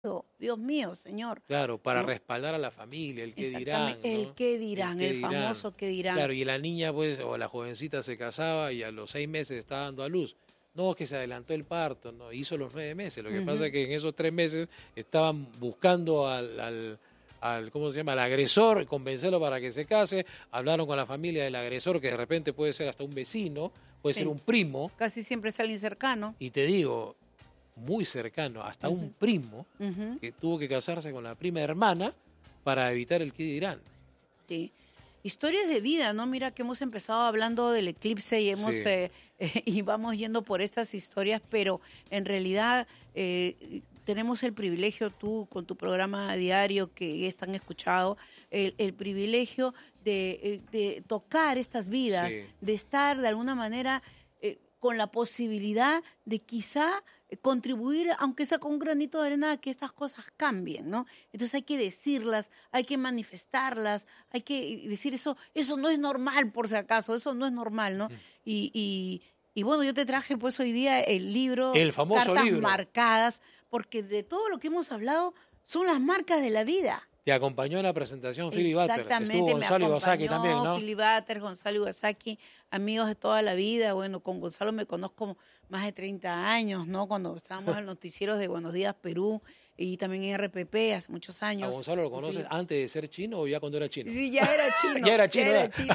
Dios mío, Señor. Claro, para ¿no? respaldar a la familia, el qué dirán, Exactamente, ¿no? el qué dirán, qué el dirán. famoso qué dirán. Claro, y la niña, pues, o la jovencita se casaba y a los 6 meses estaba dando a luz. No, que se adelantó el parto, no, hizo los 9 meses. Lo que pasa es que en esos 3 meses estaban buscando al ¿cómo se llama? Al agresor, convencerlo para que se case. Hablaron con la familia del agresor, que de repente puede ser hasta un vecino, puede ser un primo. Casi siempre es alguien cercano. Y te digo, muy cercano, hasta un primo que tuvo que casarse con la prima hermana para evitar el qué dirán. Sí. Historias de vida, ¿no? Mira que hemos empezado hablando del eclipse y hemos y vamos yendo por estas historias, pero en realidad tenemos el privilegio, tú con tu programa diario que es tan escuchado, el privilegio de tocar estas vidas, de estar de alguna manera con la posibilidad de quizá contribuir, aunque sea con un granito de arena, a que estas cosas cambien, ¿no? Entonces hay que decirlas, hay que manifestarlas, hay que decir eso no es normal, por si acaso, eso no es normal, ¿no? Y bueno, yo te traje pues hoy día el libro, el famoso Cartas libro Marcadas, porque de todo lo que hemos hablado son las marcas de la vida. Te acompañó en la presentación Philly Butter. Exactamente, Estuvo Gonzalo Iwasaki también, ¿no? Philly Butter, Gonzalo Iwasaki, amigos de toda la vida. Bueno, con Gonzalo me conozco más de 30 años, ¿no? Cuando estábamos en los noticieros de Buenos Días Perú y también en RPP hace muchos años. ¿A Gonzalo lo conoces antes de ser chino o ya cuando era chino? Sí, ya era chino. Ya era chino.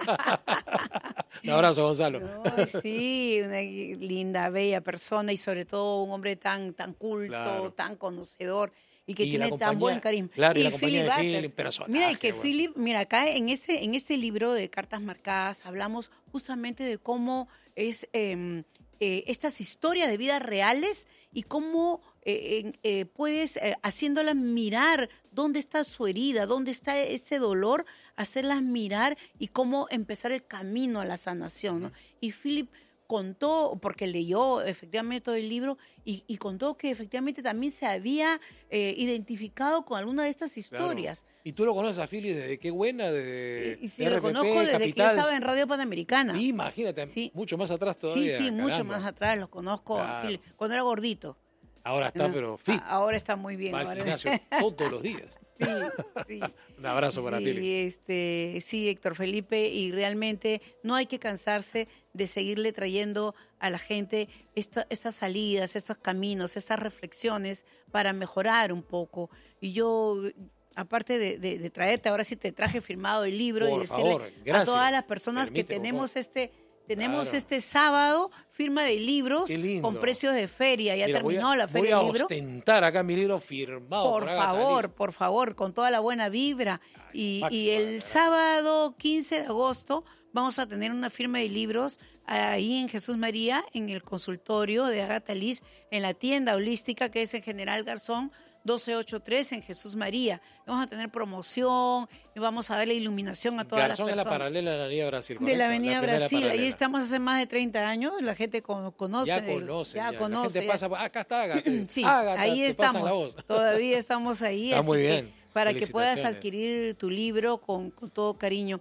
Un abrazo, Gonzalo. No, sí, una linda, bella persona y sobre todo un hombre tan culto, tan conocedor. Y que tiene tan buen carisma. Claro, y la Philip compañía de Butters. Philip, personaje. Mira, y que Philip, mira, acá en este libro de Cartas Marcadas hablamos justamente de cómo es estas historias de vidas reales y cómo puedes, haciéndolas mirar dónde está su herida, dónde está ese dolor, hacerlas mirar y cómo empezar el camino a la sanación, ¿no? Y Philip contó, porque leyó efectivamente todo el libro, y contó que efectivamente también se había identificado con alguna de estas historias. Claro. ¿Y tú lo conoces a Philly desde qué buena? Y sí, lo conozco desde Capital. Que yo estaba en Radio Panamericana. Imagínate, mucho más atrás todavía. Sí, mucho más atrás, los conozco a Philly, cuando era gordito. Ahora está, pero fit. Ahora está muy bien. Va al gimnasio todos los días. Sí. Un abrazo para Philly. Sí, Héctor Felipe, y realmente no hay que cansarse de seguirle trayendo a la gente estas salidas, estos caminos, estas reflexiones para mejorar un poco. Y yo, aparte de traerte, ahora sí te traje firmado el libro y decirle a todas las personas que tenemos este sábado firma de libros con precios de feria. Ya terminó la feria del libro. Voy a ostentar acá mi libro firmado. Por favor, con toda la buena vibra. Y el sábado 15 de agosto vamos a tener una firma de libros ahí en Jesús María, en el consultorio de Agatha Liz, en la tienda holística que es en General Garzón 1283 en Jesús María. Vamos a tener promoción y vamos a darle iluminación a todas las personas. Garzón es la paralela de la Avenida Brasil, ¿correcto? De la Avenida Brasil. Ahí estamos hace más de 30 años. La gente conoce. Ya conoce. La gente pasa, acá está Agatha. Sí, Agatha, ahí estamos. Todavía estamos ahí. Está muy bien. Para que puedas adquirir tu libro con todo cariño.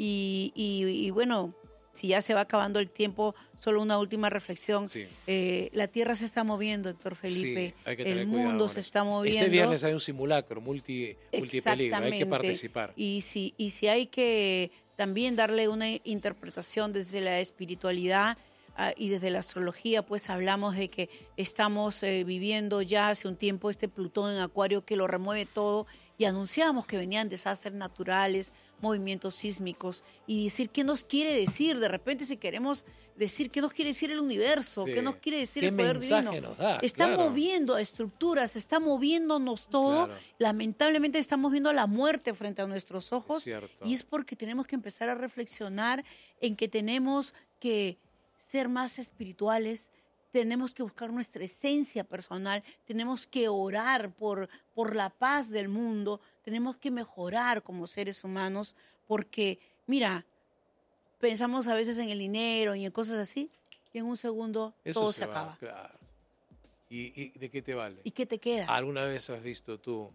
Y bueno, si ya se va acabando el tiempo, solo una última reflexión. Sí. La Tierra se está moviendo, Héctor Felipe. Sí, hay que tener el mundo se está moviendo. Este viernes hay un simulacro multipeligro, hay que participar. Y si hay que también darle una interpretación desde la espiritualidad y desde la astrología, pues hablamos de que estamos viviendo ya hace un tiempo este Plutón en Acuario que lo remueve todo, y anunciamos que venían desastres naturales, movimientos sísmicos, y decir qué nos quiere decir, de repente si queremos decir qué nos quiere decir el universo, qué nos quiere decir el poder divino. Nos da, está moviendo a estructuras, está moviéndonos todo, lamentablemente estamos viendo la muerte frente a nuestros ojos, y es porque tenemos que empezar a reflexionar en que tenemos que ser más espirituales, tenemos que buscar nuestra esencia personal, tenemos que orar por la paz del mundo, tenemos que mejorar como seres humanos, porque, mira, pensamos a veces en el dinero y en cosas así, y en un segundo todo se acaba. Claro. ¿Y de qué te vale? ¿Y qué te queda? ¿Alguna vez has visto tú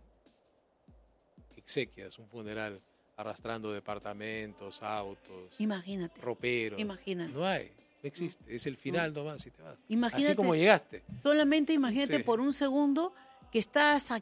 exequias, un funeral, arrastrando departamentos, autos, imagínate, roperos? Imagínate. No hay. No existe, es el final nomás y te vas. Imagínate, así como llegaste. Solamente imagínate por un segundo que estás